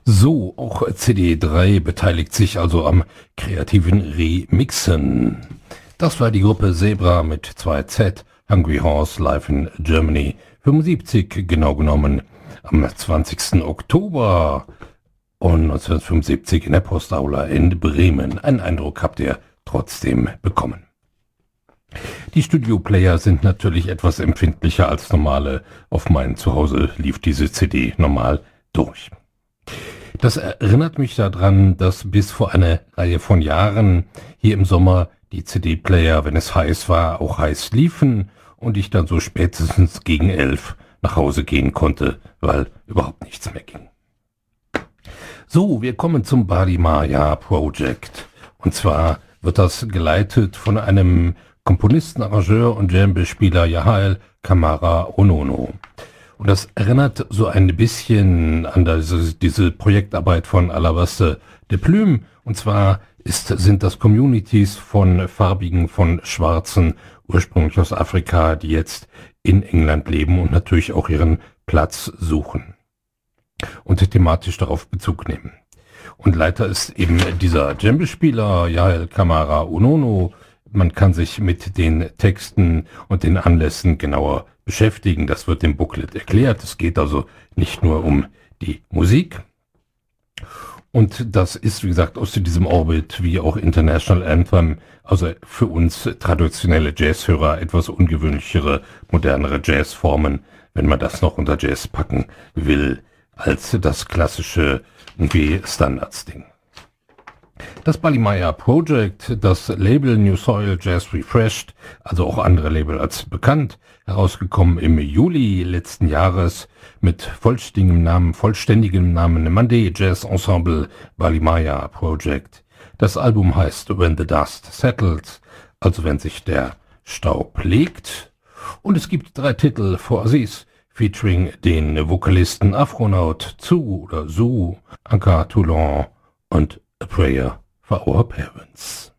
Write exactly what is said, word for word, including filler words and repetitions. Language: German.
So, auch C D drei beteiligt sich also am kreativen Remixen. Das war die Gruppe Zebra mit zwei Z, Hungry Horse live in Germany fünfundsiebzig, genau genommen am zwanzigsten Oktober und neunzehnhundertfünfundsiebzig in der Postaula in Bremen. Einen Eindruck habt ihr trotzdem bekommen. Die Studio-Player sind natürlich etwas empfindlicher als normale. Auf meinem Zuhause lief diese C D normal durch. Das erinnert mich daran, dass bis vor einer Reihe von Jahren hier im Sommer die C D-Player, wenn es heiß war, auch heiß liefen und ich dann so spätestens gegen elf nach Hause gehen konnte, weil überhaupt nichts mehr ging. So, wir kommen zum Bali Maya Project. Und zwar wird das geleitet von einem Komponisten, Arrangeur und Djembe-Spieler Yahael Kamara Onono. Und das erinnert so ein bisschen an diese, diese Projektarbeit von Alabaster de Plume. Und zwar ist, sind das Communities von Farbigen, von Schwarzen, ursprünglich aus Afrika, die jetzt in England leben und natürlich auch ihren Platz suchen und thematisch darauf Bezug nehmen. Und Leiter ist eben dieser Djembe-Spieler Yahael Kamara Onono. Man kann sich mit den Texten und den Anlässen genauer beschäftigen. Das wird im Booklet erklärt. Es geht also nicht nur um die Musik. Und das ist, wie gesagt, aus diesem Orbit wie auch International Anthem, also für uns traditionelle Jazzhörer etwas ungewöhnlichere, modernere Jazzformen, wenn man das noch unter Jazz packen will, als das klassische irgendwie Standards-Ding. Das Bali Maya Project, das Label New Soil Jazz Refreshed, also auch andere Label als bekannt, herausgekommen im Juli letzten Jahres mit vollständigem Namen, vollständigem Namen Monday Jazz Ensemble Bali Maya Project. Das Album heißt When the Dust Settles, also wenn sich der Staub legt. Und es gibt drei Titel vor Aziz, featuring den Vokalisten Afronaut Zu oder Zu, Anka Toulon und A Prayer for Our Parents.